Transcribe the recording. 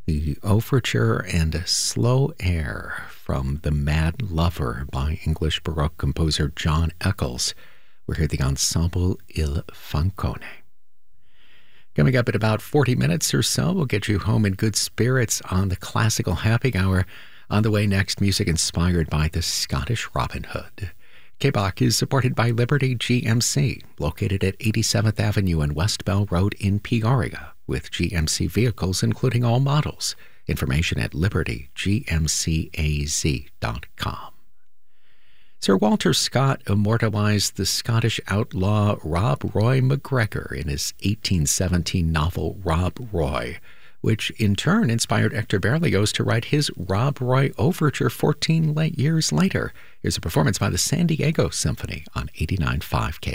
The Overture and Slow Air from The Mad Lover by English Baroque composer John Eccles. We're here at the Ensemble Il Fancone. Coming up in about 40 minutes or so, we'll get you home in good spirits on the Classical Happy Hour. On the way next, music inspired by the Scottish Robin Hood. KBOC is supported by Liberty GMC, located at 87th Avenue and West Bell Road in Peoria, with GMC vehicles including all models. Information at libertygmcaz.com. Sir Walter Scott immortalized the Scottish outlaw Rob Roy MacGregor in his 1817 novel Rob Roy, which in turn inspired Hector Berlioz to write his Rob Roy Overture 14 years later. Here's a performance by the San Diego Symphony on 89.5 KBOC.